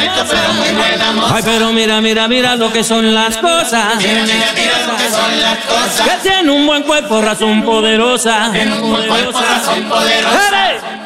perfecto, pero muy buena moza. Ay, pero mira, mira, mira lo que son las cosas. Mira, mira, mira lo que son las cosas. Que tiene un buen cuerpo, razón poderosa. Tiene un buen cuerpo, razón poderosa. ¡Eres!